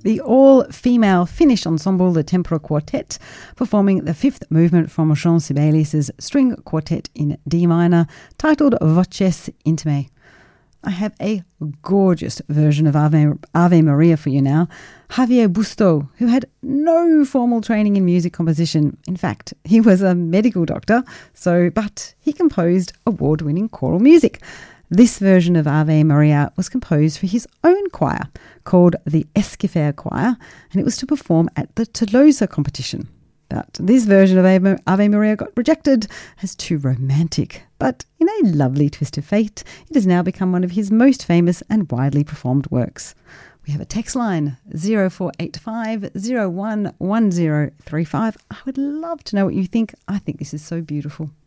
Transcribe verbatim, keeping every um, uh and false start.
The all-female Finnish ensemble, the Tempora Quartet, performing the fifth movement from Jean Sibelius' string quartet in D minor, titled Voces Intime. I have a gorgeous version of Ave, Ave Maria for you now. Javier Busto, who had no formal training in music composition. In fact, he was a medical doctor, so but he composed award-winning choral music. This version of Ave Maria was composed for his own choir, called the Esquifer Choir, and it was to perform at the Tolosa competition. But this version of Ave Maria got rejected as too romantic. But in a lovely twist of fate, it has now become one of his most famous and widely performed works. We have a text line, zero four eight five, zero one one zero three five. I would love to know what you think. I think this is so beautiful.